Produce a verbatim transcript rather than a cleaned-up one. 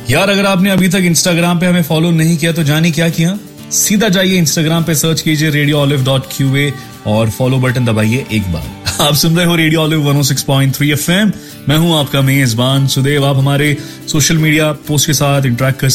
यार अगर आपने अभी तक इंस्टाग्राम पे हमें फॉलो नहीं किया तो जानिए क्या किया, सीधा जाइए इंस्टाग्राम पे सर्च कीजिए radio olive dot Q A और फॉलो बटन दबाइए एक बार। आप सुन रहे हो रेडियो ऑलिव वन ओ six point three F M. मैं हूं आपका मेजबान सुदेव। आप हमारे सोशल मीडिया पोस्ट के साथ इंटरेक्ट कर